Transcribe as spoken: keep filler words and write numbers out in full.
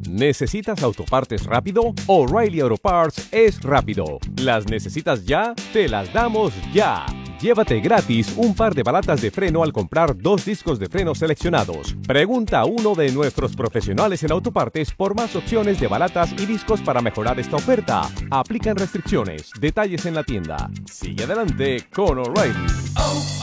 ¿Necesitas autopartes rápido? O'Reilly Auto Parts es rápido. ¿Las necesitas ya? Te las damos ya. Llévate gratis un par de balatas de freno al comprar dos discos de freno seleccionados. Pregunta a uno de nuestros profesionales en autopartes por más opciones de balatas y discos para mejorar esta oferta. Aplican restricciones. Detalles en la tienda. Sigue adelante con O'Reilly.